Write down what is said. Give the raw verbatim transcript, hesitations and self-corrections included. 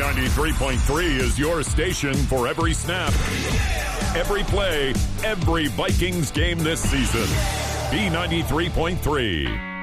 ninety-three point three is your station for every snap, every play, every Vikings game this season. B ninety-three point three.